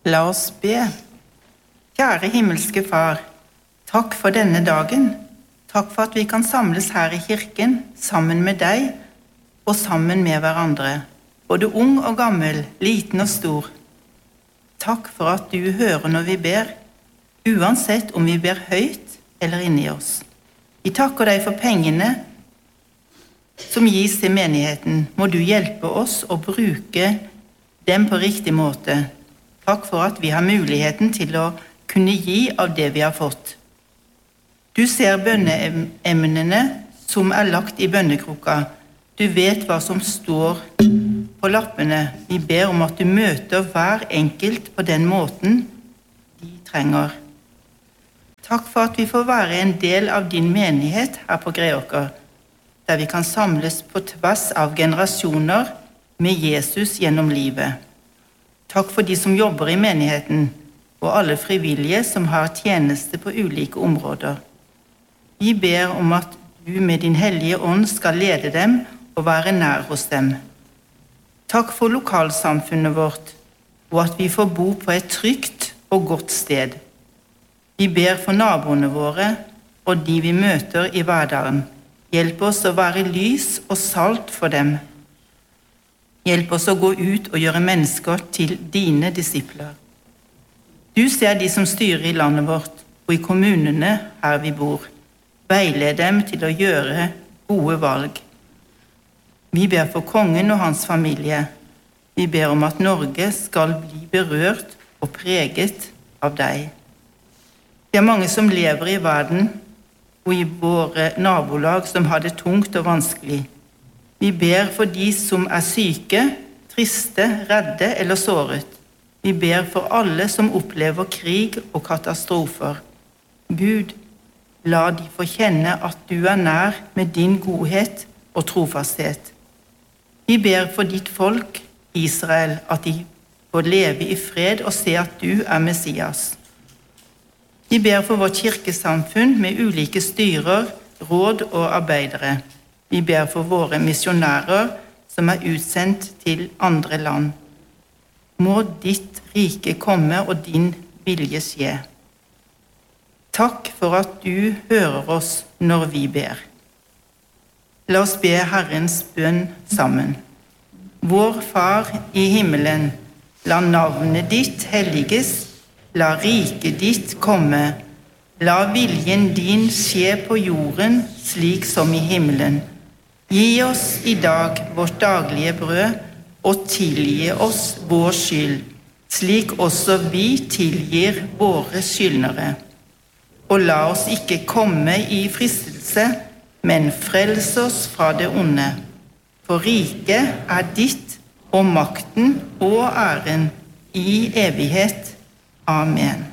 La oss be. Kjære himmelske Far, takk for denne dagen. Takk for at vi kan samles her i kirken, sammen med deg og sammen med hverandre, både ung og gammel, liten og stor. Takk for at du hører når vi ber, uansett om vi ber høyt eller inni oss. Vi takker deg for pengene som gis til menigheten. Må du hjelpe oss å bruke dem på riktig måte. Takk for at vi har muligheten til å kunne gi av det vi har fått. Du ser bønneemnene som lagt i bønnekroka. Du vet hva som står på lappene. Vi ber om at du møter hver enkelt på den måten de trenger. Takk for at vi får være en del av din menighet her på Greåker, der vi kan samles på tvers av generasjoner med Jesus gjennom livet. Takk for de som jobber i menigheten, og alle frivillige som har tjeneste på ulike områder. Vi ber om at du med din hellige ånd skal lede dem og være nær hos dem. Takk for lokalsamfunnet vårt, og at vi får bo på et trygt og godt sted. Vi ber for naboene våre og de vi møter i hverdagen. Hjelp oss å være lys og salt for dem. Hjelp oss å gå ut og gjøre mennesker til dine disipler. Du ser de som styrer i landet vårt og i kommunene her vi bor. Veiled dem til å gjøre gode valg. Vi ber for kongen og hans familie. Vi ber om at Norge skal bli berørt og preget av deg. Det er mange som lever i verden og i våre nabolag som har det tungt og vanskelig. Vi ber for de som er syke, triste, redde eller såret. Vi ber for alle som opplever krig og katastrofer. Gud, la de få kjenne at du er nær med din godhet og trofasthet. Vi ber for ditt folk, Israel, at de får leve i fred og se at du er Messias. Vi ber for vårt kirkesamfunn med ulike styrer, råd og arbeidere. Vi ber for våre misjonærer som er utsendt til andre land. Må ditt rike komme og din vilje skje. Takk for at du hører oss når vi ber. La oss be Herrens bønn sammen. Vår Far i himmelen, la navnet ditt helliges, la riket ditt komme, la viljen din skje på jorden slik som i himmelen. Gi oss i dag vårt daglige brød, og tilgi oss vår skyld, slik også vi tilgir våre skyldnere. Og la oss ikke komme i fristelse, men frels oss fra det onde. For riket er ditt, og makten og æren i evighet. Amen.